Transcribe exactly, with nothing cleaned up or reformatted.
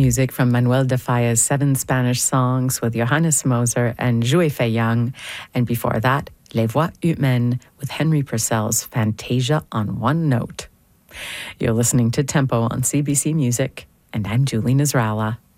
music from Manuel de Falla's Seven Spanish Songs with Johannes Moser and Joué Fei-Young. And before that, Les Voix Humaines with Henry Purcell's Fantasia on One Note. You're listening to Tempo on C B C Music, and I'm Julie Nasrallah.